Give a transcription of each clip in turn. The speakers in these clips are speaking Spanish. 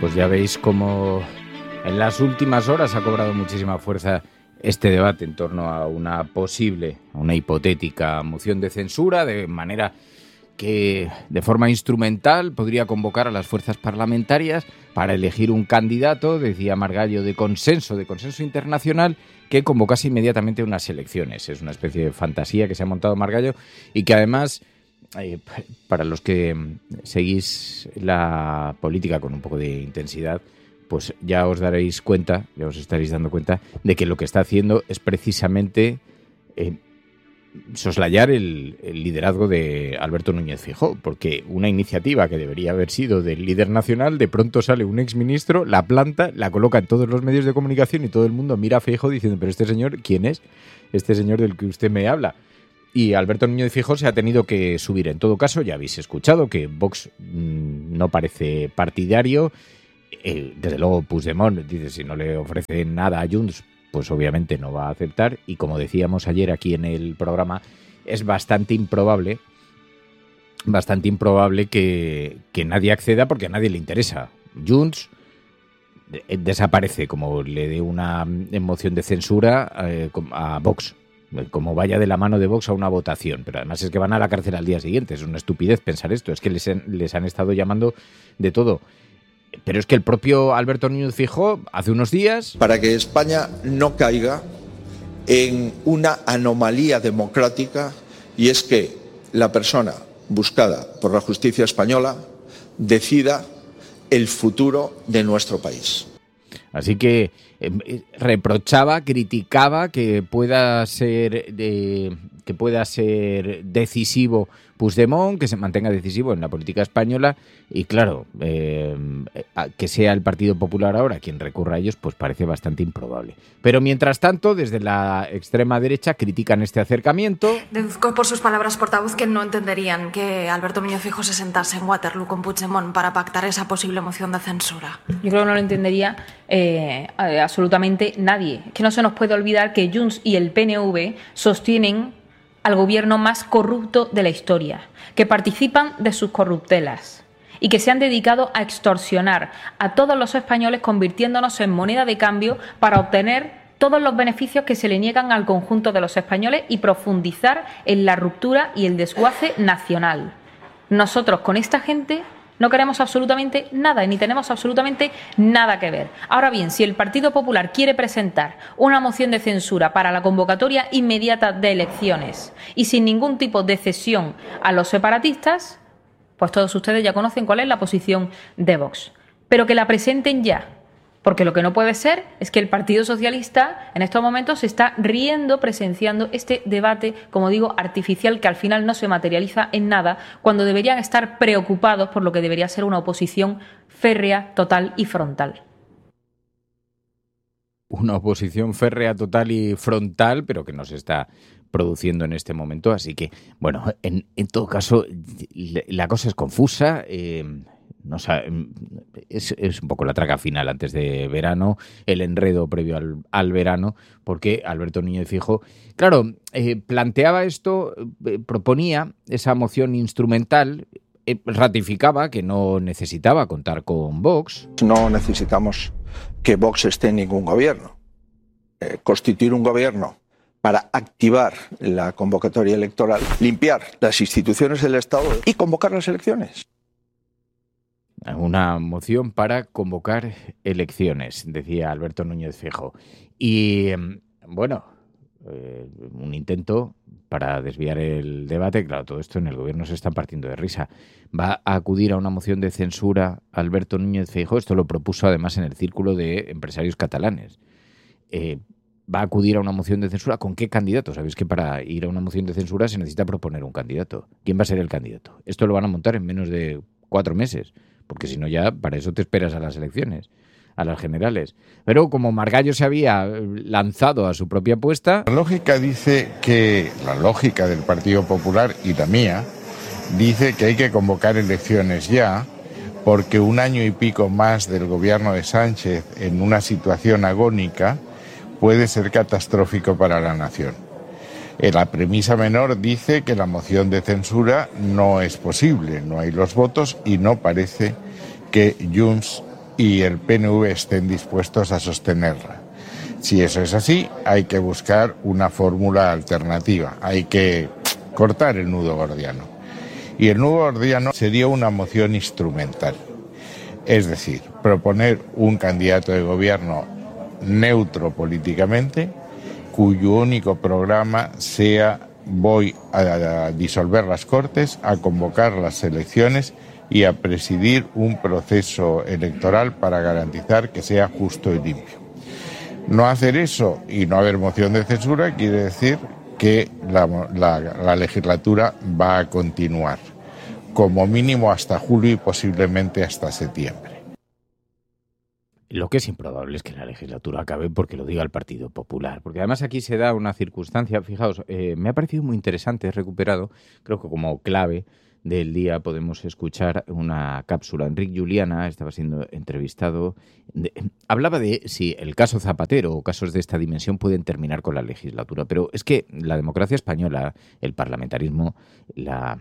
Pues ya veis cómo en las últimas horas ha cobrado muchísima fuerza este debate en torno a una posible, una hipotética moción de censura, de manera que de forma instrumental podría convocar a las fuerzas parlamentarias para elegir un candidato, decía Margallo, de consenso internacional, que convocase inmediatamente unas elecciones. Es una especie de fantasía que se ha montado Margallo y que además, para los que seguís la política con un poco de intensidad, pues ya os estaréis dando cuenta de que lo que está haciendo es precisamente soslayar el liderazgo de Alberto Núñez Feijóo, porque una iniciativa que debería haber sido del líder nacional, de pronto sale un exministro, la planta, la coloca en todos los medios de comunicación y todo el mundo mira a Feijóo diciendo, pero este señor, ¿quién es? Este señor del que usted me habla. Y Alberto Núñez Feijóo se ha tenido que subir. En todo caso, ya habéis escuchado que Vox no parece partidario. Desde luego Puigdemont dice, si no le ofrece nada a Junts, pues obviamente no va a aceptar. Y como decíamos ayer aquí en el programa, es bastante improbable que nadie acceda porque a nadie le interesa. Junts desaparece como le dé una moción de censura a Vox, como vaya de la mano de Vox a una votación. Pero además es que van a la cárcel al día siguiente. Es una estupidez pensar esto. Es que les han estado llamando de todo. Pero es que el propio Alberto Núñez Feijóo hace unos días... Para que España no caiga en una anomalía democrática, y es que la persona buscada por la justicia española decida el futuro de nuestro país. Así que criticaba que pueda ser decisivo Puigdemont, que se mantenga decisivo en la política española y claro, que sea el Partido Popular ahora quien recurra a ellos, pues parece bastante improbable. Pero mientras tanto, desde la extrema derecha critican este acercamiento. Deduzco por sus palabras, portavoz, que no entenderían que Alberto Núñez Feijóo se sentase en Waterloo con Puigdemont para pactar esa posible moción de censura. Yo creo que no lo entendería absolutamente nadie. Que no se nos puede olvidar que Junts y el PNV sostienen al gobierno más corrupto de la historia, que participan de sus corruptelas y que se han dedicado a extorsionar a todos los españoles convirtiéndonos en moneda de cambio para obtener todos los beneficios que se le niegan al conjunto de los españoles y profundizar en la ruptura y el desguace nacional. Nosotros con esta gente no queremos absolutamente nada, ni tenemos absolutamente nada que ver. Ahora bien, si el Partido Popular quiere presentar una moción de censura para la convocatoria inmediata de elecciones y sin ningún tipo de cesión a los separatistas, pues todos ustedes ya conocen cuál es la posición de Vox. Pero que la presenten ya. Porque lo que no puede ser es que el Partido Socialista en estos momentos se está riendo, presenciando este debate, como digo, artificial, que al final no se materializa en nada, cuando deberían estar preocupados por lo que debería ser una oposición férrea, total y frontal. Una oposición férrea, total y frontal, pero que no se está produciendo en este momento. Así que, bueno, en todo caso, la cosa es confusa. No sabe, es un poco la traca final antes de verano, el enredo previo al verano, porque Alberto Núñez Feijóo, claro, planteaba esto, proponía esa moción instrumental, ratificaba que no necesitaba contar con Vox. No necesitamos que Vox esté en ningún gobierno. Constituir un gobierno para activar la convocatoria electoral, limpiar las instituciones del Estado y convocar las elecciones. Una moción para convocar elecciones, decía Alberto Núñez Feijóo. Y, bueno, un intento para desviar el debate. Claro, todo esto en el gobierno se está partiendo de risa. ¿Va a acudir a una moción de censura Alberto Núñez Feijóo? Esto lo propuso además en el Círculo de Empresarios Catalanes. ¿Va a acudir a una moción de censura? ¿Con qué candidato? Sabéis que para ir a una moción de censura se necesita proponer un candidato. ¿Quién va a ser el candidato? Esto lo van a montar en menos de 4 meses. Porque si no ya, para eso te esperas a las elecciones, a las generales. Pero como Margallo se había lanzado a su propia apuesta... La lógica dice que, la lógica del Partido Popular y la mía, dice que hay que convocar elecciones ya, porque 1 año y pico más del gobierno de Sánchez en una situación agónica puede ser catastrófico para la nación. La premisa menor dice que la moción de censura no es posible, no hay los votos y no parece que Junts y el PNV estén dispuestos a sostenerla. Si eso es así, hay que buscar una fórmula alternativa, hay que cortar el nudo gordiano. Y el nudo gordiano sería una moción instrumental, es decir, proponer un candidato de gobierno neutro políticamente, cuyo único programa sea: voy a disolver las Cortes, a convocar las elecciones y a presidir un proceso electoral para garantizar que sea justo y limpio. No hacer eso y no haber moción de censura quiere decir que la legislatura va a continuar, como mínimo hasta julio y posiblemente hasta septiembre. Lo que es improbable es que la legislatura acabe porque lo diga el Partido Popular. Porque además aquí se da una circunstancia, fijaos, me ha parecido muy interesante, he recuperado, creo que como clave del día podemos escuchar una cápsula. Enric Juliana estaba siendo entrevistado, hablaba de si el caso Zapatero o casos de esta dimensión pueden terminar con la legislatura, pero es que la democracia española, el parlamentarismo, la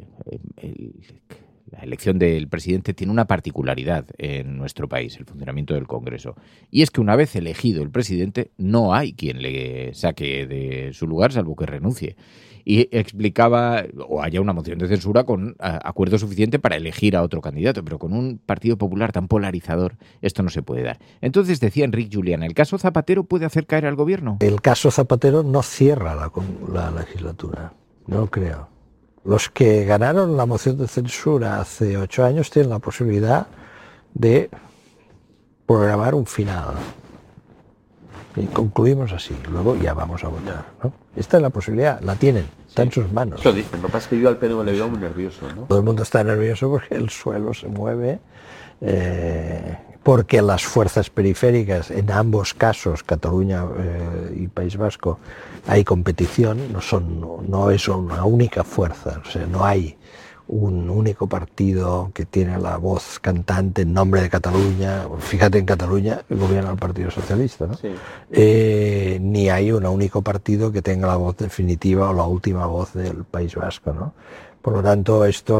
elección del presidente tiene una particularidad en nuestro país, el funcionamiento del Congreso. Y es que una vez elegido el presidente, no hay quien le saque de su lugar, salvo que renuncie. Y explicaba, o haya una moción de censura con acuerdo suficiente para elegir a otro candidato, pero con un Partido Popular tan polarizador, esto no se puede dar. Entonces decía Enric Juliana, ¿el caso Zapatero puede hacer caer al gobierno? El caso Zapatero no cierra la legislatura, no lo creo. Los que ganaron la moción de censura hace 8 años tienen la posibilidad de programar un final. Y concluimos así, luego ya vamos a votar, ¿no? Esta es la posibilidad, la tienen, está en sus manos. Eso dicen, lo que pasa es que yo al PNV le veo muy nervioso, ¿no? Todo el mundo está nervioso porque el suelo se mueve, porque las fuerzas periféricas, en ambos casos, Cataluña y País Vasco, hay competición, no es una única fuerza, o sea, no hay un único partido que tiene la voz cantante en nombre de Cataluña. Fíjate, en Cataluña gobierna el Partido Socialista, ¿no? Sí. Ni hay un único partido que tenga la voz definitiva o la última voz del País Vasco, ¿no? Por lo tanto, esto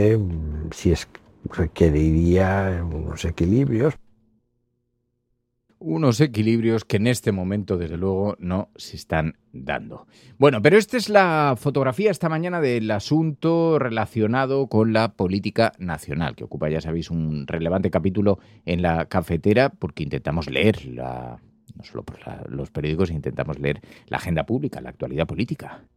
requeriría unos equilibrios. Unos equilibrios que en este momento, desde luego, no se están dando. Bueno, pero esta es la fotografía esta mañana del asunto relacionado con la política nacional, que ocupa, ya sabéis, un relevante capítulo en La Cafetera, porque intentamos leer, no solo por los periódicos, intentamos leer la agenda pública, la actualidad política.